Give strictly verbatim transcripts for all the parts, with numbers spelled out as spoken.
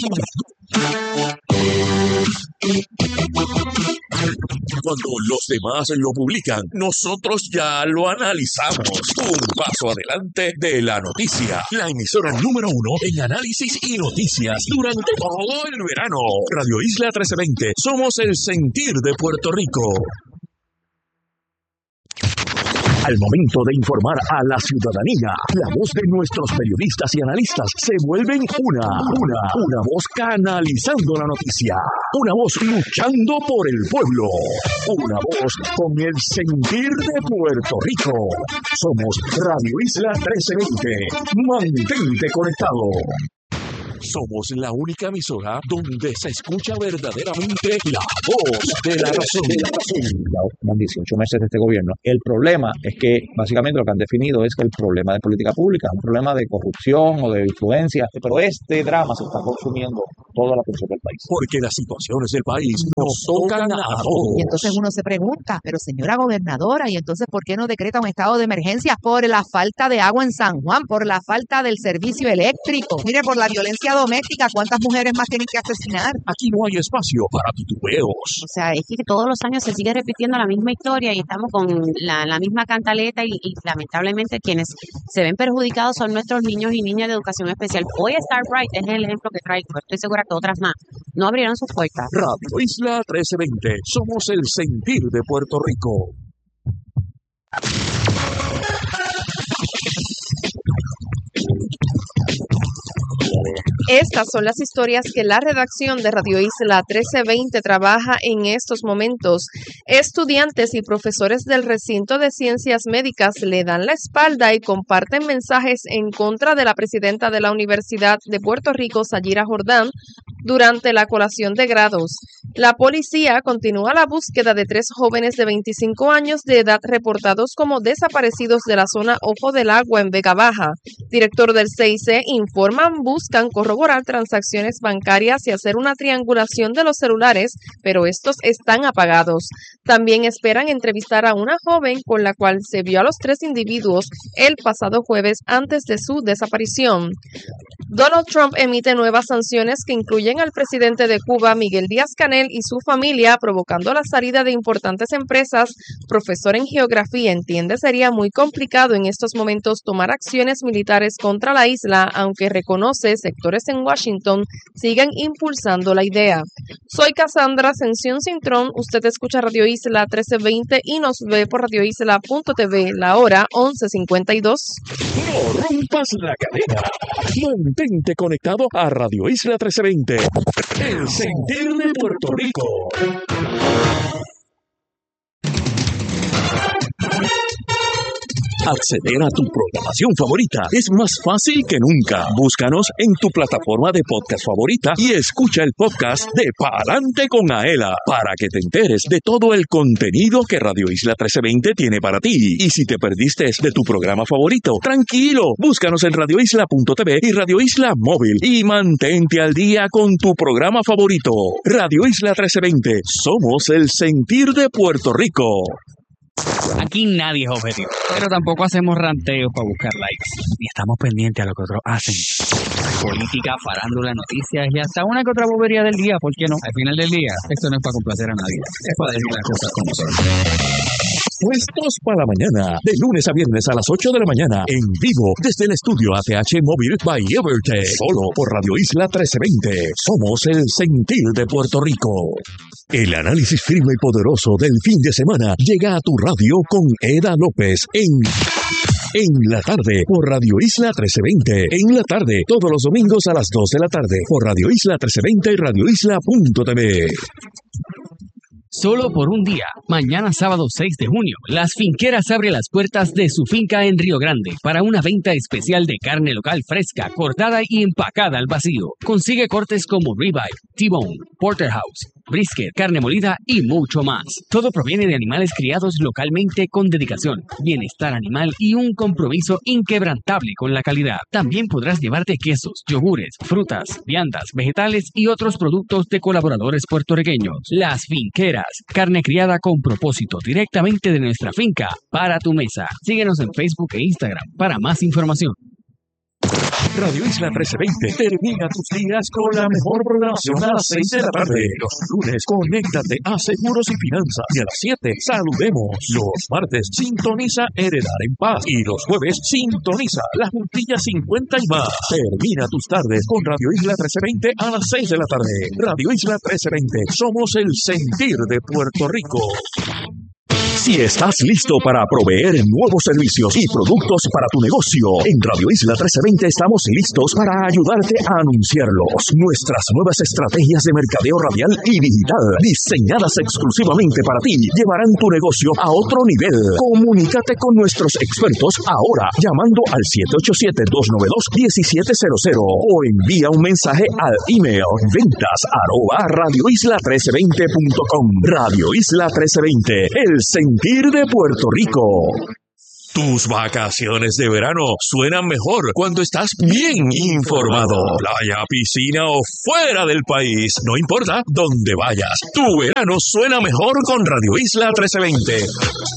Cuando los demás lo publican, nosotros ya lo analizamos. Un paso adelante de la noticia. La emisora número uno en análisis y noticias durante todo el verano. Radio Isla trece veinte. Somos el sentir de Puerto Rico. Al momento de informar a la ciudadanía, la voz de nuestros periodistas y analistas se vuelven una, una, una voz canalizando la noticia, una voz luchando por el pueblo, una voz con el sentir de Puerto Rico. Somos Radio Isla trece veinte. Mantente conectado. Somos la única emisora donde se escucha verdaderamente la voz de la razón. Llevamos dieciocho meses de este gobierno. El problema es que básicamente lo que han definido es que el problema de política pública es un problema de corrupción o de influencia, pero este drama se está consumiendo toda la atención del país. Porque las situaciones del país nos tocan a todos. Y entonces uno se pregunta, pero señora gobernadora, ¿y entonces por qué no decreta un estado de emergencia? Por la falta de agua en San Juan, por la falta del servicio eléctrico, mire, por la violencia doméstica, ¿cuántas mujeres más tienen que asesinar? Aquí no hay espacio para titubeos. O sea, es que todos los años se sigue repitiendo la misma historia y estamos con la, la misma cantaleta y, y lamentablemente quienes se ven perjudicados son nuestros niños y niñas de educación especial. Hoy Starbright es el ejemplo que traigo, estoy segura que otras más no abrieron sus puertas. Radio Isla trece veinte, somos el sentir de Puerto Rico. Estas son las historias que la redacción de Radio Isla trece veinte trabaja en estos momentos. Estudiantes y profesores del recinto de ciencias médicas le dan la espalda y comparten mensajes en contra de la presidenta de la Universidad de Puerto Rico, Sayira Jordán, durante la colación de grados. La policía continúa la búsqueda de tres jóvenes de veinticinco años de edad reportados como desaparecidos de la zona Ojo del Agua en Vega Baja. Director del C I C informan buscan corroborar transacciones bancarias y hacer una triangulación de los celulares, pero estos están apagados. También esperan entrevistar a una joven con la cual se vio a los tres individuos el pasado jueves antes de su desaparición. Donald Trump emite nuevas sanciones que incluyen al presidente de Cuba, Miguel Díaz-Canel, y su familia, provocando la salida de importantes empresas. Profesor en geografía entiende sería muy complicado en estos momentos tomar acciones militares contra la isla, aunque reconoce sectores en Washington siguen impulsando la idea. Soy Cassandra Ascensión Cintrón, usted escucha Radio Isla trece veinte y nos ve por radio isla punto t v, la hora once cincuenta y dos. No rompas la cadena. Mantente conectado a Radio Isla trece veinte. El sentir de Puerto Rico. Acceder a tu programación favorita es más fácil que nunca. Búscanos en tu plataforma de podcast favorita y escucha el podcast de Pa'lante con Aela para que te enteres de todo el contenido que Radio Isla trece veinte tiene para ti. Y si te perdiste de tu programa favorito, tranquilo, búscanos en radio isla punto t v y Radio Isla Móvil y mantente al día con tu programa favorito. Radio Isla trece veinte, somos el sentir de Puerto Rico. Aquí nadie es objetivo, pero tampoco hacemos ranteos para buscar likes. Ni estamos pendientes a lo que otros hacen. Política, farándula, noticias y hasta una que otra bobería del día, ¿por qué no? Al final del día, esto no es para complacer a nadie, es para decir las cosas como son. Puestos para la mañana, de lunes a viernes a las ocho de la mañana, en vivo, desde el estudio A T H Móvil by Evertech, solo por Radio Isla trece veinte. Somos el sentir de Puerto Rico. El análisis firme y poderoso del fin de semana llega a tu radio con Eda López en... En la tarde, por Radio Isla trece veinte. En la tarde, todos los domingos a las dos de la tarde, por Radio Isla trece veinte y radio isla punto t v. Solo por un día, mañana sábado seis de junio, Las Finqueras abre las puertas de su finca en Río Grande para una venta especial de carne local fresca, cortada y empacada al vacío. Consigue cortes como ribeye, T-bone, porterhouse, brisket, carne molida y mucho más. Todo proviene de animales criados localmente con dedicación, bienestar animal y un compromiso inquebrantable con la calidad. También podrás llevarte quesos, yogures, frutas, viandas, vegetales y otros productos de colaboradores puertorriqueños. Las Finqueras, carne criada con propósito directamente de nuestra finca para tu mesa. Síguenos en Facebook e Instagram para más información. Radio Isla trece veinte termina tus días con la mejor programación a las seis de la tarde. Los lunes, conéctate a Seguros y Finanzas. Y a las siete, saludemos. Los martes, sintoniza Heredar en Paz. Y los jueves, sintoniza La Juntilla cincuenta y más. Termina tus tardes con Radio Isla trece veinte a las seis de la tarde. Radio Isla trece veinte. Somos el sentir de Puerto Rico. Si estás listo para proveer nuevos servicios y productos para tu negocio, en Radio Isla trece veinte estamos listos para ayudarte a anunciarlos. Nuestras nuevas estrategias de mercadeo radial y digital, diseñadas exclusivamente para ti, llevarán tu negocio a otro nivel. Comunícate con nuestros expertos ahora, llamando al siete ocho siete, dos nueve dos, uno siete cero cero o envía un mensaje al email ventas arroba radioisla trece veinte punto com. Radio Isla trece veinte, el sentir de Puerto Rico. Tus vacaciones de verano suenan mejor cuando estás bien informado. Playa, piscina o fuera del país, no importa dónde vayas, tu verano suena mejor con Radio Isla trece veinte.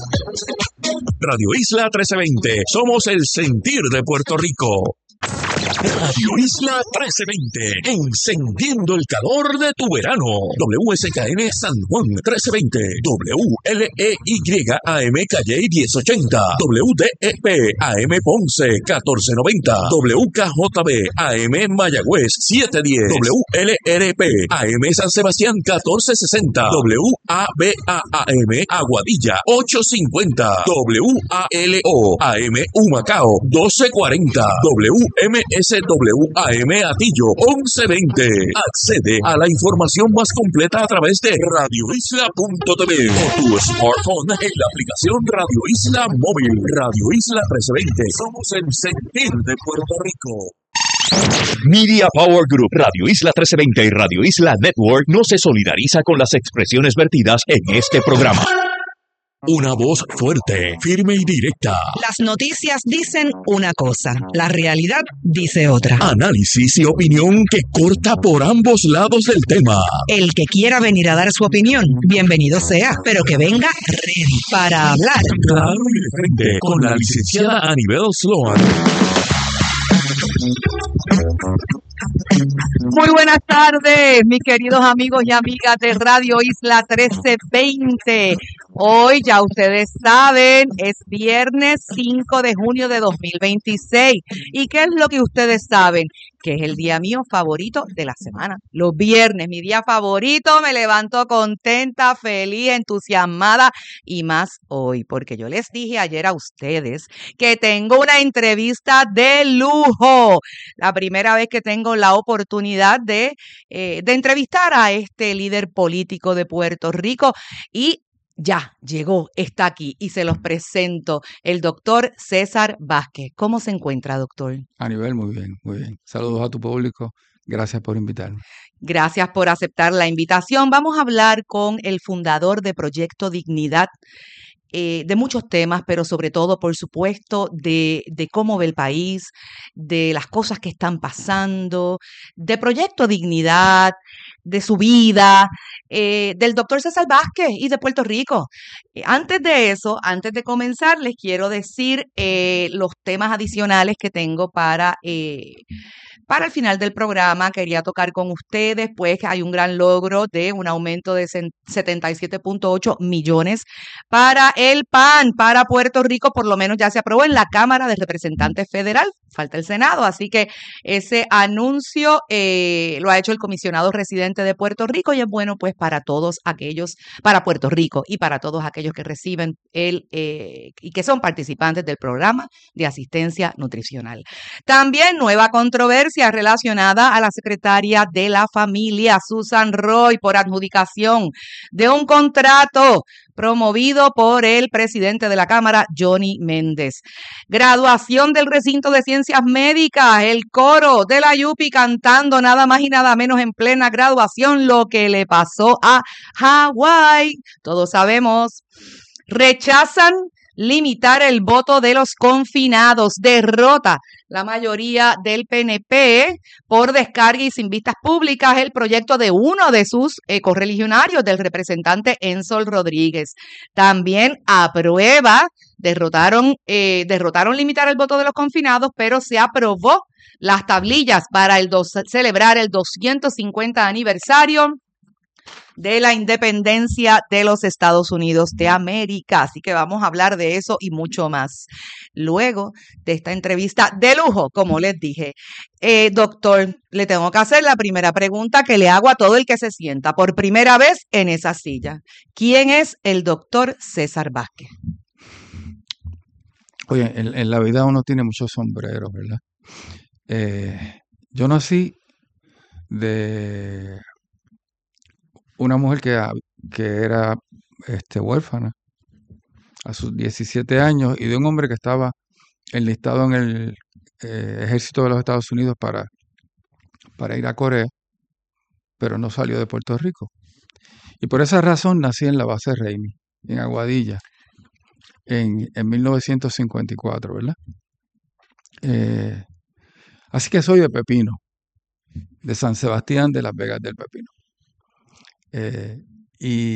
Radio Isla trece veinte, somos el sentir de Puerto Rico. Radio Isla trece veinte, encendiendo el calor de tu verano. W S K N San Juan trece veinte, W L E Y A M Calle diez ochenta, W D E P A M Ponce catorce noventa, W K J B A M Mayagüez setecientos diez, W L R P A M San Sebastián catorce sesenta, W A B A A M Aguadilla ochocientos cincuenta, W A L O A M Humacao doce cuarenta, W M S W A M Atillo once veinte. Accede a la información más completa a través de radio isla punto t v o tu smartphone en la aplicación Radio Isla Móvil. Radio Isla trece veinte. Somos el sentir de Puerto Rico. Media Power Group, Radio Isla trece veinte y Radio Isla Network no se solidariza con las expresiones vertidas en este programa. Una voz fuerte, firme y directa. Las noticias dicen una cosa, la realidad dice otra. Análisis y opinión que corta por ambos lados del tema. El que quiera venir a dar su opinión, bienvenido sea, pero que venga ready para hablar. Claro y de frente, con la licenciada Anibel Sloan. Muy buenas tardes, mis queridos amigos y amigas de Radio Isla trece veinte. Hoy, ya ustedes saben, es viernes cinco de junio de dos mil veintiséis. ¿Y qué es lo que ustedes saben? Que es el día mío favorito de la semana. Los viernes, mi día favorito, me levanto contenta, feliz, entusiasmada y más hoy, porque yo les dije ayer a ustedes que tengo una entrevista de lujo. La primera vez que tengo la oportunidad de, eh, de entrevistar a este líder político de Puerto Rico y ya llegó, está aquí y se los presento, el doctor César Vázquez. ¿Cómo se encuentra, doctor? Anibel, muy bien, muy bien. Saludos a tu público. Gracias por invitarme. Gracias por aceptar la invitación. Vamos a hablar con el fundador de Proyecto Dignidad, eh, de muchos temas, pero sobre todo, por supuesto, de, de cómo ve el país, de las cosas que están pasando, de Proyecto Dignidad, de su vida, eh, del doctor César Vázquez y de Puerto Rico. Eh, antes de eso, antes de comenzar, les quiero decir eh, los temas adicionales que tengo para... Eh, Para el final del programa quería tocar con ustedes, pues hay un gran logro de un aumento de setenta y siete punto ocho millones para el P A N, para Puerto Rico, por lo menos ya se aprobó en la Cámara de Representantes Federal, falta el Senado, así que ese anuncio eh, lo ha hecho el comisionado residente de Puerto Rico y es bueno pues para todos aquellos, para Puerto Rico y para todos aquellos que reciben el eh, y que son participantes del programa de asistencia nutricional. También nueva controversia relacionada a la secretaria de la familia, Susan Roy, por adjudicación de un contrato promovido por el presidente de la Cámara, Johnny Méndez. Graduación del recinto de ciencias médicas, el coro de la Yupi cantando nada más y nada menos en plena graduación lo que le pasó a Hawái. Todos sabemos. Rechazan limitar el voto de los confinados. Derrota la mayoría del P N P por descarga y sin vistas públicas el proyecto de uno de sus eh, correligionarios, del representante Ensol Rodríguez. También aprueba, derrotaron, eh, derrotaron limitar el voto de los confinados, pero se aprobó las tablillas para el dos, celebrar el doscientos cincuenta aniversario de la independencia de los Estados Unidos de América. Así que vamos a hablar de eso y mucho más luego de esta entrevista de lujo, como les dije. Eh, doctor, le tengo que hacer la primera pregunta que le hago a todo el que se sienta por primera vez en esa silla. ¿Quién es el doctor César Vázquez? Oye, en, en la vida uno tiene muchos sombreros, ¿verdad? Eh, yo nací de una mujer que, que era este, huérfana a sus diecisiete años y de un hombre que estaba enlistado en el eh, ejército de los Estados Unidos para, para ir a Corea, pero no salió de Puerto Rico. Y por esa razón nací en la base Raimi, en Aguadilla, en, en mil novecientos cincuenta y cuatro, ¿verdad? Eh, así que soy de Pepino, de San Sebastián de las Vegas del Pepino. Eh, y